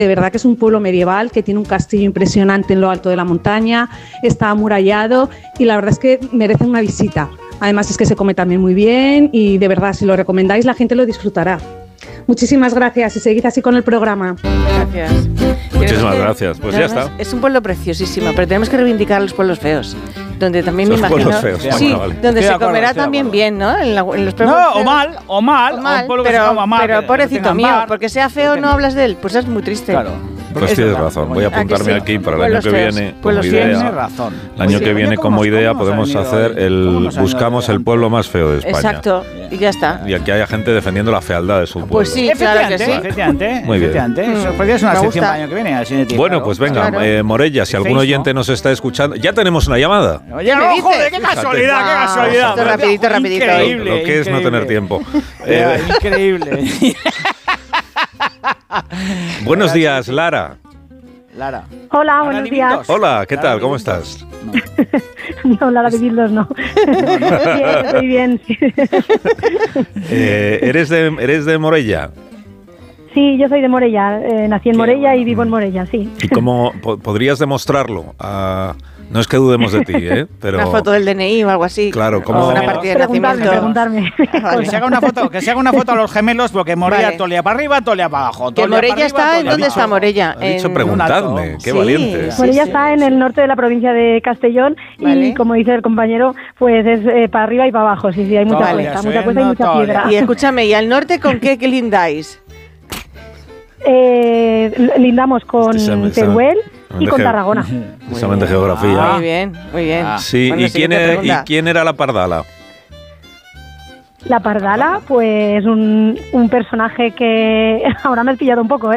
De verdad que es un pueblo medieval que tiene un castillo impresionante en lo alto de la montaña, está amurallado y la verdad es que merece una visita. Además es que se come también muy bien y de verdad, si lo recomendáis, la gente lo disfrutará. Muchísimas gracias y seguid así con el programa. Gracias. Muchísimas gracias. Pues ya está. Es un pueblo preciosísimo, pero tenemos que reivindicar los pueblos feos. Donde también me imagino. Pueblos feos. Sí, Bueno, vale. donde se comerá también bien, ¿no? En los pueblos no, feos. o mal, un pueblo que se coma mal. Pero pobrecito mío, porque sea feo no hablas de él, pues es muy triste. Claro. Pues tienes razón, voy a apuntarme aquí para el año que viene como idea. Tienes razón. El año que viene como idea podemos hacer buscamos el pueblo más feo de España. Exacto, y ya está. Y aquí haya gente defendiendo la fealdad de su pueblo. Pues sí, claro que sí. Efectivamente. Muy bien. Eso podría ser una sección para el año que viene. Bueno, pues venga, Morella, si algún oyente nos está escuchando, ya tenemos una llamada. Oye, joder, qué casualidad, qué casualidad. Rapidito. Increíble. Lo que es no tener tiempo. Increíble. Buenos días, Lara. Hola, buenos días. Hola, ¿qué tal? ¿Cómo estás? No, Lara de Bildos no. Bien, estoy bien. ¿Eres de Morella? Sí, yo soy de Morella. Nací en Morella y vivo en Morella, sí. ¿Y cómo podrías demostrarlo? No es que dudemos de ti, pero una foto del DNI o algo así. Claro, como una partida de nacimiento. Preguntarme. Que se haga una foto a los gemelos, porque Morella tolea para arriba, tolea para abajo. Que Morella está, ¿en dónde está Morella? Ha dicho preguntadme, qué valiente. Morella está en el norte de la provincia de Castellón y como dice el compañero, pues es para arriba y para abajo. Sí, hay mucha cuesta y mucha piedra. Y escúchame, ¿y al norte con qué lindáis? Lindamos con Teruel y con Tarragona. Examen de geografía. Muy bien, muy bien. Sí, bueno, ¿y quién era la Pardala? La Pardala, pues un personaje que ahora me has pillado un poco,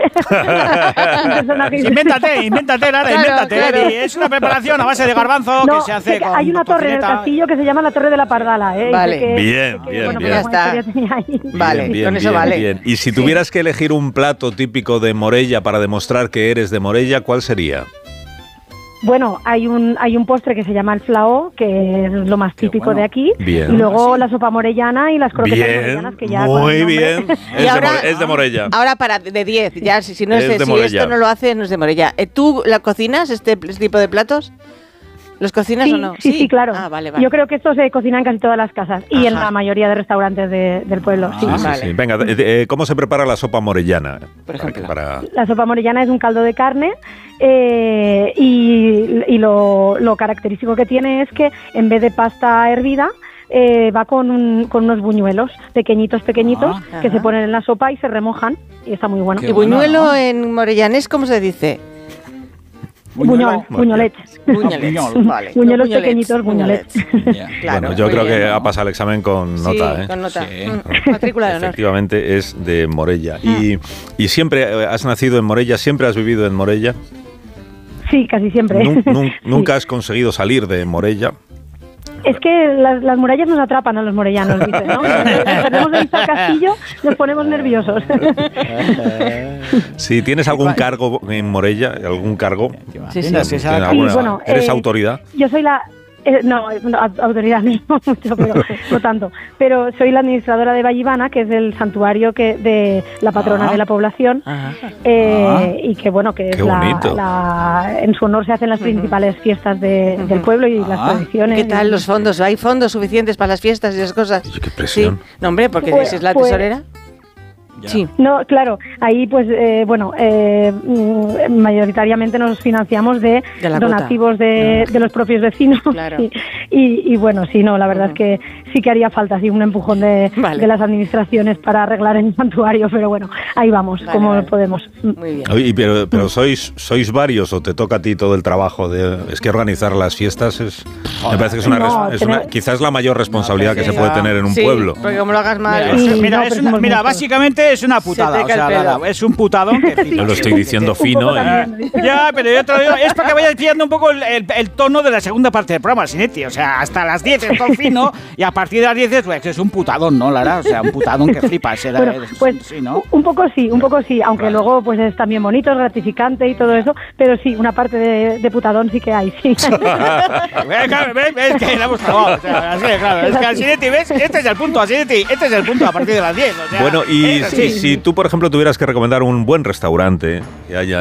Invéntate, Lara, invéntate. Claro. Es una preparación a base de garbanzo que se hace con hay una torre en el castillo que se llama la Torre de la Pardala, Vale. Bien. Ya está. Vale, con eso vale. Bien. Y si tuvieras que elegir un plato típico de Morella para demostrar que eres de Morella, ¿cuál sería? Bueno, hay un postre que se llama el flaó, que es lo más típico de aquí. Bien. Y luego la sopa morellana y las croquetas morellanas, que ya... Muy bien. Es de Morella. Ahora de 10, ya si esto no lo hace, no es de Morella. ¿Tú la cocinas, este tipo de platos? ¿Los cocinas o no? Sí, claro. Vale. Yo creo que esto se cocina en casi todas las casas y en la mayoría de restaurantes del pueblo. Sí. Venga, ¿cómo se prepara la sopa morellana? Por ejemplo. La sopa morellana es un caldo de carne y lo característico que tiene es que en vez de pasta hervida, va con unos buñuelos pequeñitos que se ponen en la sopa y se remojan y está muy bueno. ¿Y buñuelo en morellanés cómo se dice? Buñolets. Vale. Buñuelos pequeñitos, buñolets. Claro, bueno, yo creo que ha pasado el examen con nota. Sí, con nota. Matrícula de honor. Efectivamente es de Morella. ¿Y siempre has nacido en Morella? ¿Siempre has vivido en Morella? Sí, casi siempre. ¿Nunca has conseguido salir de Morella? Es que las murallas nos atrapan a los morellanos, dicen, ¿no? Tenemos de vista al castillo, nos ponemos nerviosos. Si tienes algún cargo en Morella, algún cargo. Sí. ¿Eres autoridad? Yo soy la... No, autoridad no mucho, pero no tanto. Pero soy la administradora de Vallivana, que es el santuario de la patrona de la población, y que bueno, que es en su honor se hacen las principales fiestas del pueblo y las tradiciones. ¿Qué tal los fondos? ¿Hay fondos suficientes para las fiestas y esas cosas? ¡Qué presión! Sí. No, hombre, porque si es la tesorera. Sí. No, claro, ahí pues mayoritariamente nos financiamos de donativos de los propios vecinos. Claro. Y bueno, sí, no, la verdad es que sí que haría falta así un empujón de las administraciones para arreglar el santuario, pero bueno, ahí vamos, como podemos. Muy bien. Oye, pero ¿sois varios o te toca a ti todo el trabajo es que organizar las fiestas me parece que es quizás la mayor responsabilidad que se puede tener en un pueblo? Porque como lo hagas mal. Mira, básicamente es una putada, es un putadón que yo lo estoy diciendo fino. Ya, pero yo te lo digo, es para que vayas pillando un poco el tono de la segunda parte del programa, Sinetti. O sea, hasta las 10 es todo fino y a partir de las 10 pues, es un putadón, ¿no, Lara? O sea, un putadón que flipa. Pues sí, ¿no? Un poco sí, aunque luego pues es también bonito, es gratificante y todo eso, pero sí, una parte de putadón sí que hay, sí. ¿Ves que la hemos trabado? O sea, así de claro. Es que al Sinetti, ¿ves? Este es el punto, Sinetti. Este es el punto a partir de las 10. O sea, bueno, y si tú, por ejemplo, tuvieras que recomendar un buen restaurante que haya